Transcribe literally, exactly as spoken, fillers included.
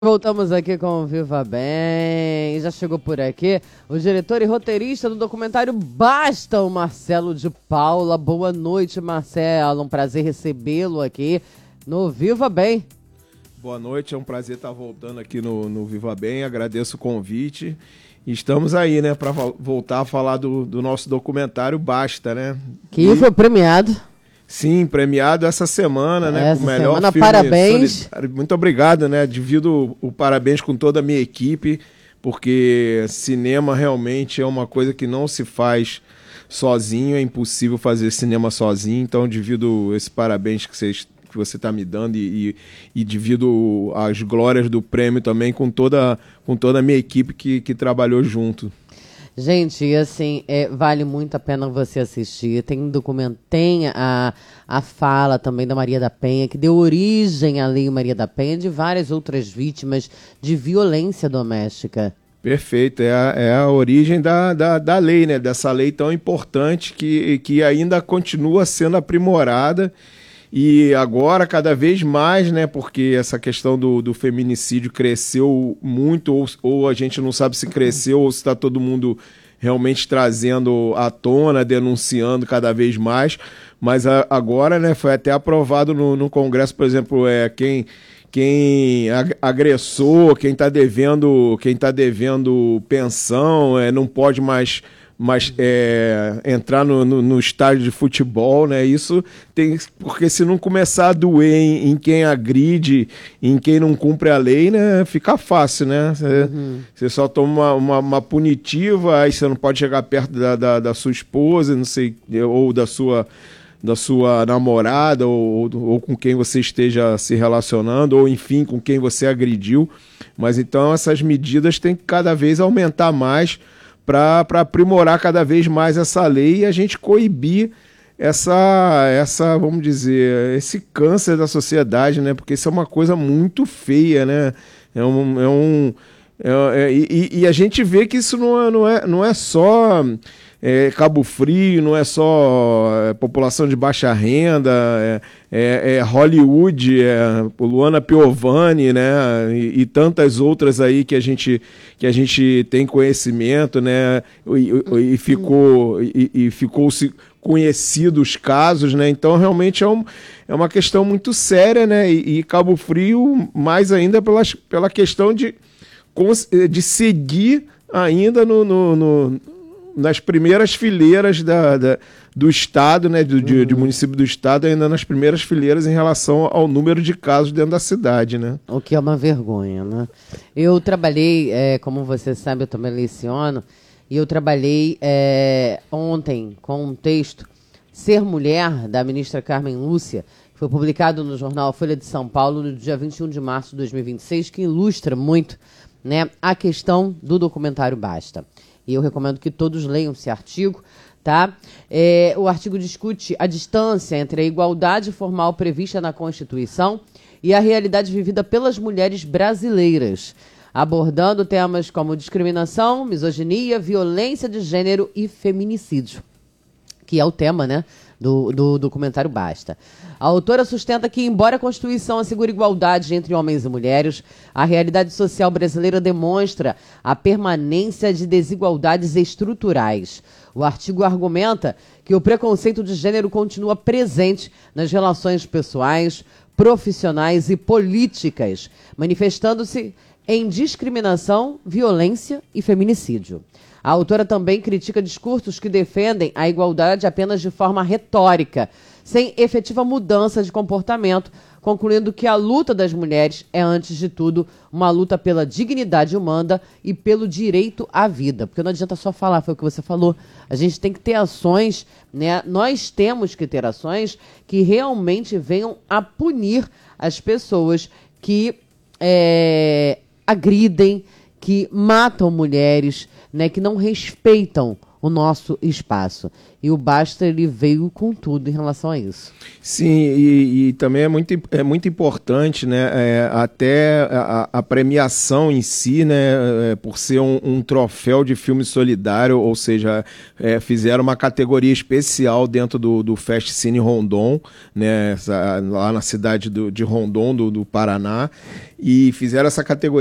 Voltamos aqui com o Viva Bem. Já chegou por aqui o diretor e roteirista do documentário Basta, o Marcelo de Paula. Boa noite, Marcelo. Um prazer recebê-lo aqui no Viva Bem. Boa noite, é um prazer estar voltando aqui no, no Viva Bem. Agradeço o convite. Estamos aí, né, para voltar a falar do, do nosso documentário Basta, né? Que e... foi premiado. Sim, premiado essa semana, né? Essa com o melhor semana, filme parabéns. Solidário. Muito obrigado, né? Divido o, o parabéns com toda a minha equipe, porque cinema realmente é uma coisa que não se faz sozinho, é impossível fazer cinema sozinho, então divido esse parabéns que, vocês, que você está me dando e, e, e divido as glórias do prêmio também com toda, com toda a minha equipe que, que trabalhou junto. Gente, assim, é, vale muito a pena você assistir. Tem um documento, tem a, a fala também da Maria da Penha, que deu origem à Lei Maria da Penha, de várias outras vítimas de violência doméstica. Perfeito, é a, é a origem da, da, da lei, né? Dessa lei tão importante que, que ainda continua sendo aprimorada. E agora, cada vez mais, né, porque essa questão do, do feminicídio cresceu muito, ou, ou a gente não sabe se cresceu ou se está todo mundo realmente trazendo à tona, denunciando cada vez mais. Mas a, agora, né, foi até aprovado no, no Congresso, por exemplo, é, quem, quem agressor, quem está devendo, quem tá devendo pensão, é, não pode mais... mas é, entrar no, no, no estádio de futebol, né? Isso tem, porque se não começar a doer em, em quem agride, em quem não cumpre a lei, né? Fica fácil, né? Você uhum. só toma uma, uma, uma punitiva, aí você não pode chegar perto da, da, da sua esposa, não sei, ou da sua, da sua namorada, ou, ou, ou com quem você esteja se relacionando, ou enfim, com quem você agrediu. Mas então essas medidas têm que cada vez aumentar mais, para aprimorar cada vez mais essa lei e a gente coibir essa, essa, vamos dizer, esse câncer da sociedade, né? Porque isso é uma coisa muito feia, né? É um, é um, é, é, e, e a gente vê que isso não é, não é, não é só é, Cabo Frio, não é só é, população de baixa renda, é, é, é Hollywood, é Luana Piovani, né? E, e tantas outras aí que a gente, que a gente tem conhecimento, né? E, e, e ficou, e, e ficou-se conhecido os casos, né? Então realmente é, um, é uma questão muito séria, né? E, e Cabo Frio mais ainda pela, pela questão de, de seguir ainda no, no, no nas primeiras fileiras da, da, do Estado, né, do, de, uhum. de município do Estado, ainda nas primeiras fileiras em relação ao número de casos dentro da cidade, né? O que é uma vergonha, né? Eu trabalhei, é, como você sabe, eu também leciono, e eu trabalhei é, ontem com um texto, Ser Mulher, da ministra Carmen Lúcia, que foi publicado no jornal Folha de São Paulo no dia vinte e um de março de dois mil e vinte e seis, que ilustra muito, né, a questão do documentário Basta. E eu recomendo que todos leiam esse artigo, tá? É, o artigo discute a distância entre a igualdade formal prevista na Constituição e a realidade vivida pelas mulheres brasileiras, abordando temas como discriminação, misoginia, violência de gênero e feminicídio, que é o tema, né, do, do documentário Basta. A autora sustenta que, embora a Constituição assegure igualdade entre homens e mulheres, a realidade social brasileira demonstra a permanência de desigualdades estruturais. O artigo argumenta que o preconceito de gênero continua presente nas relações pessoais, profissionais e políticas, manifestando-se em discriminação, violência e feminicídio. A autora também critica discursos que defendem a igualdade apenas de forma retórica, sem efetiva mudança de comportamento, concluindo que a luta das mulheres é, antes de tudo, uma luta pela dignidade humana e pelo direito à vida. Porque não adianta só falar, foi o que você falou. A gente tem que ter ações, né? Nós temos que ter ações que realmente venham a punir as pessoas que é, agridem, que matam mulheres, né, que não respeitam o nosso espaço. E o Basta, ele veio com tudo em relação a isso. Sim, e, e também é muito, é muito importante, né, é, até a, a premiação em si, né, é, por ser um, um troféu de filme solidário, ou seja, é, fizeram uma categoria especial dentro do, do Fest Cine Rondon, né, essa, lá na cidade do, de Rondon, do, do Paraná, e fizeram essa categoria